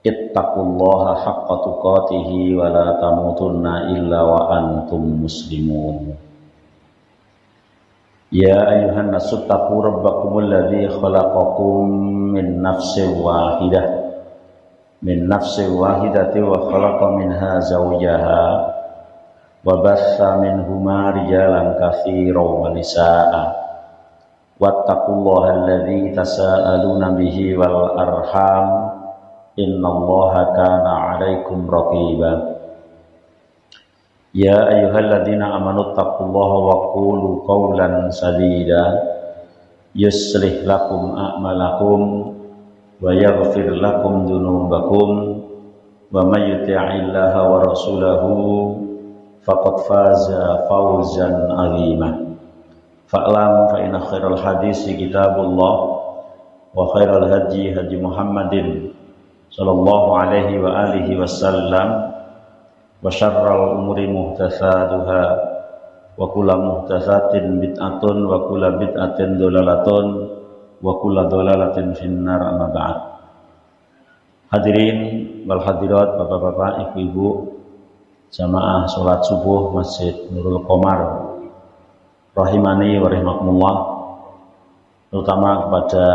Ittaqullaha haqqa tuqatih wa la tamutunna illa wa antum muslimun. Ya ayyuhan nasu taqu rabbakumul ladzi khalaqakum min nafsin wahidatin wa khalaqa minha zawjaha wa bassa minhuma rijalan katsiran wa nisaa'a wattaqullaha alladzi tasaaluna bihi wal arham innallaha kana 'alaikum raqiba. Ya ayyuhalladzina amanu taqullaha wa qulu qawlan sadida yuslih lakum a'malakum wa yaghfir lakum dhunubakum wa may yuti'illaha wa rasulahu faqad faza fawzan 'azima. Fa'lam fa inna khairal hadisi kitabullah wa khairal hadi hadi Muhammadin sallallahu alaihi wa alihi wasallam wa syarral umuri muhdatsatuha wa kullu muhdatsatin bid'atun wa kullu bid'atin dhalalatun wa kullu dhalalatin finnar, amma ba'd. Hadirin wal hadirat, bapak-bapak, ibu-ibu, jamaah salat subuh Masjid Nurul Qomar rahimani wa rahimakumullah, terutama kepada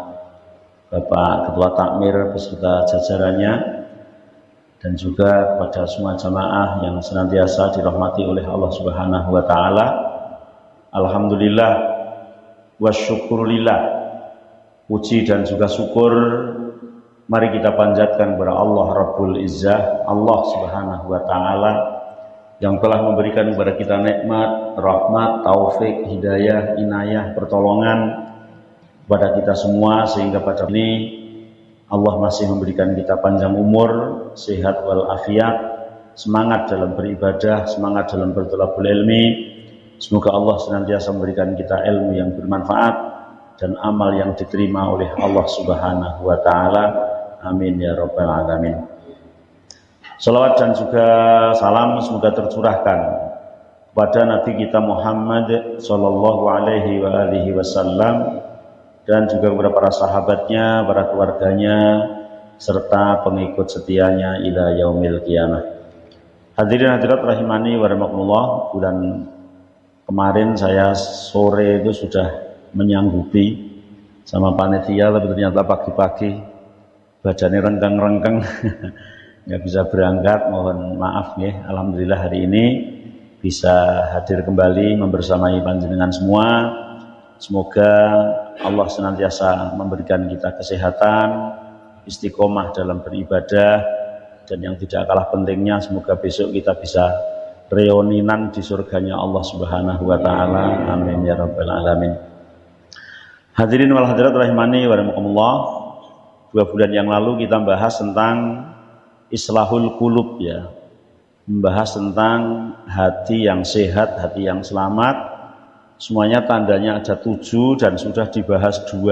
Bapak Ketua Takmir beserta jajarannya dan juga kepada semua jamaah yang senantiasa dirahmati oleh Allah Subhanahu wa taala. Alhamdulillah wa syukurillah, puji dan juga syukur mari kita panjatkan kepada Allah Rabbul Izzah, Allah Subhanahu wa taala yang telah memberikan kepada kita nikmat, rahmat, taufik, hidayah, inayah, pertolongan kepada kita semua, sehingga pada ini Allah masih memberikan kita panjang umur, sehat wal afiat, semangat dalam beribadah, semangat dalam berthalabul ilmi. Semoga Allah senantiasa memberikan kita ilmu yang bermanfaat dan amal yang diterima oleh Allah Subhanahu wa taala. Amin ya rabbal alamin. Salawat dan juga salam semoga tercurahkan kepada Nabi kita Muhammad sallallahu alaihi wa alihi wasallam dan juga kepada para sahabatnya, para keluarganya, serta pengikut setianya ila yaumil qiyamah. Hadirin hadirat rahimani wa rahimakumullah, bulan kemarin saya sore itu sudah menyanggupi sama panitia, tapi ternyata pagi-pagi badannya rengkang-rengkang nggak bisa berangkat, mohon maaf ya. Alhamdulillah hari ini bisa hadir kembali membersamai panjenengan semua. Semoga Allah senantiasa memberikan kita kesehatan, istiqomah dalam beribadah, dan yang tidak kalah pentingnya semoga besok kita bisa reuninan di surganya Allah Subhanahu wa taala. Amin ya rabbal alamin. Hadirin wal hadirat rahimani wa rahimakumullah. 2 bulan yang lalu kita bahas tentang islahul qulub ya. Membahas tentang hati yang sehat, hati yang selamat. Semuanya tandanya ada 7 dan sudah dibahas 2.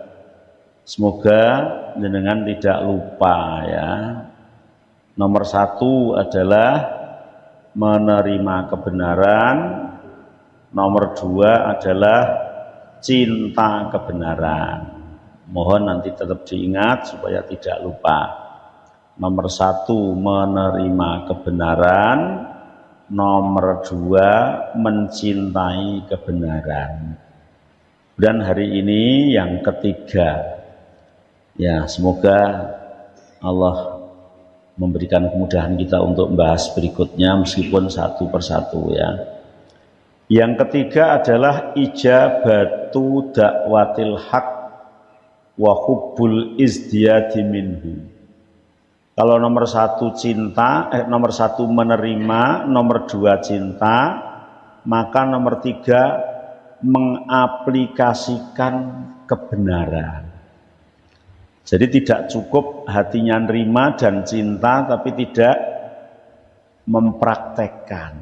Semoga jenengan tidak lupa ya. Nomor 1 adalah menerima kebenaran. Nomor 2 adalah cinta kebenaran. Mohon nanti tetap diingat supaya tidak lupa. Nomor 1 menerima kebenaran. Nomor 2 mencintai kebenaran. Dan hari ini yang ketiga. Ya, semoga Allah memberikan kemudahan kita untuk membahas berikutnya meskipun satu persatu ya. Yang ketiga adalah ijabatu dakwatil haq wa hubbul izdiyadi minhu. Kalau nomor 1 cinta, nomor 1 menerima, nomor 2 cinta, maka nomor 3 mengaplikasikan kebenaran. Jadi tidak cukup hatinya nerima dan cinta tapi tidak mempraktekkan.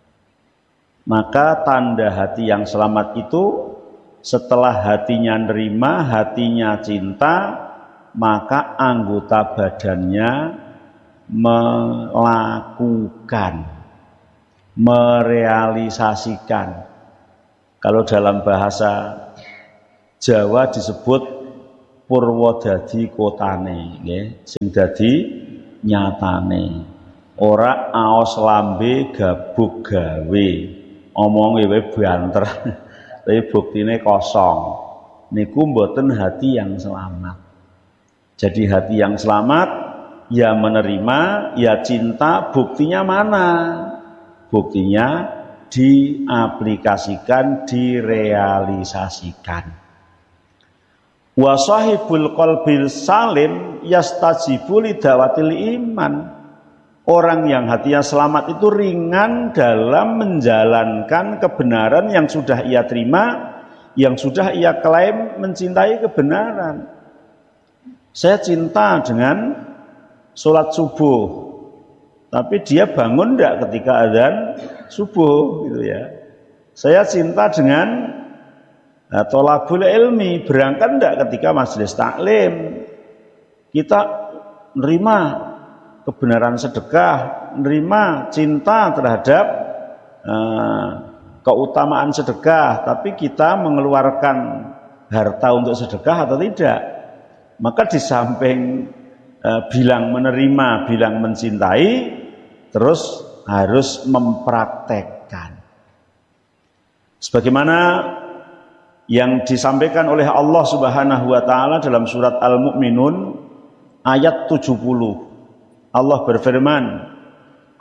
Maka tanda hati yang selamat itu setelah hatinya nerima, hatinya cinta, maka anggota badannya melakukan, merealisasikan. Kalau dalam bahasa Jawa disebut purwa dadi kotane nggih, sing dadi nyatane. Ora aos lambe gabuk gawe, omonge wae banter. Tapi buktine kosong. Niku mboten hati yang selamat. Jadi hati yang selamat ya menerima, ya cinta, buktinya mana? Buktinya diaplikasikan, direalisasikan. Wa sahibul qalbil salim yastajibu lidawatil iman. Orang yang hatinya selamat itu ringan dalam menjalankan kebenaran yang sudah ia terima, yang sudah ia klaim mencintai kebenaran. Saya cinta dengan sholat subuh, tapi dia bangun enggak ketika azan subuh gitu ya. Saya cinta dengan tholabul ilmi, berangkat enggak ketika majelis taklim. Kita nerima kebenaran sedekah, nerima cinta terhadap keutamaan sedekah, tapi kita mengeluarkan harta untuk sedekah atau tidak. Maka di samping bilang menerima, bilang mencintai, terus harus mempraktekkan. Sebagaimana yang disampaikan oleh Allah Subhanahu wa taala dalam surat Al-Mu'minun ayat 70. Allah berfirman,